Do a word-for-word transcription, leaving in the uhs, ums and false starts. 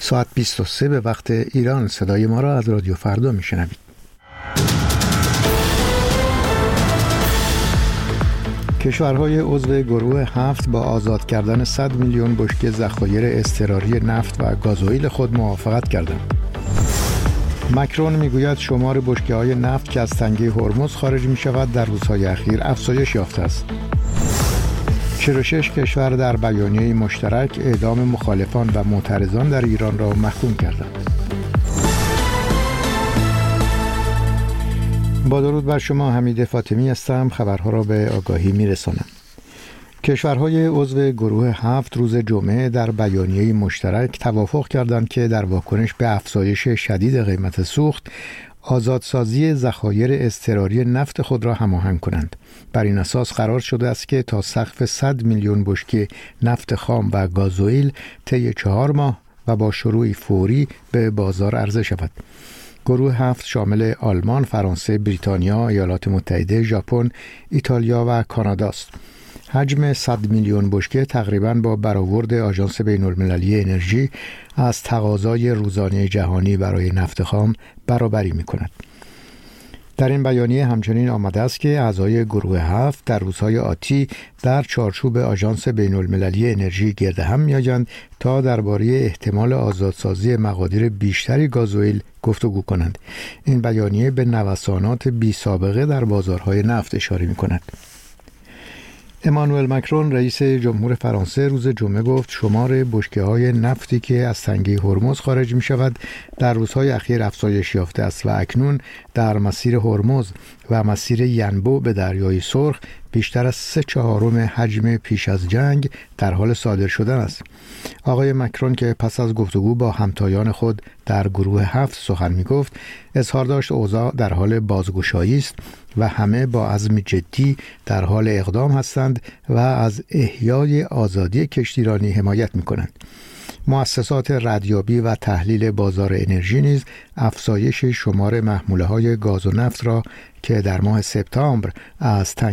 ساعت بیست و سه به وقت ایران. صدای ما را از رادیو فردا میشنوید. کشورهای عضو گروه هفت با آزاد کردن صد میلیون بشکه ذخایر اضطراری نفت و گازوئیل خود موافقت کردند. مکرون میگوید شمار بشکه‌های نفت که از تنگه هرمز خارج می شود در روزهای اخیر افزایش یافته است. چهل و شش کشور در بیانیه مشترک اعدام مخالفان و معترضان در ایران را محکوم کردند. با درود بر شما، حمید فاطمی هستم. خبرها را به آگاهی می‌رسانم. کشورهای عضو گروه هفت روز جمعه در بیانیه مشترک توافق کردند که در واکنش به افزایش شدید قیمت سوخت، آزادسازی ذخایر اضطراری نفت خود را هماهنگ کنند. بر این اساس قرار شده است که تا سقف صد میلیون بشکه نفت خام و گازوئیل طی چهار ماه و با شروع فوری به بازار عرضه شود. گروه هفت شامل آلمان، فرانسه، بریتانیا، ایالات متحده، ژاپن، ایتالیا و کانادا است. حجم صد میلیون بشکه تقریباً با برآورد آژانس بین‌المللی انرژی از تقاضای روزانه جهانی برای نفت خام برابری می‌کند. در این بیانیه همچنین آمده است که اعضای گروه هفت در روزهای آتی در چارچوب آژانس بین‌المللی انرژی گرد هم می‌آیند تا درباره احتمال آزادسازی مقادیر بیشتری گازوئیل گفتگو کنند. این بیانیه به نوسانات بی‌سابقه در بازارهای نفت اشاره می‌کند. امانوئل مکرون رئیس جمهور فرانسه روز جمعه گفت شمار بشکه‌های نفتی که از تنگه هرمز خارج می‌شود در روزهای اخیر افزایش یافته است و اکنون در مسیر هرمز و مسیر ینبو به دریای سرخ بیشتر از سه چهارم حجم پیش از جنگ در حال صادر شدن است. آقای مکرون که پس از گفتگو با همتایان خود در گروه هفت سخن می‌گفت، اظهار داشت اوضاع در حال بازگشایی است و همه با عزم جدی در حال اقدام هستند و از احیای آزادی کشتیرانی حمایت می‌کنند. مؤسسات ردیابی و تحلیل بازار انرژی نیز افزایش شمار محموله‌های گاز و نفت را که در ماه سپتامبر از تنگ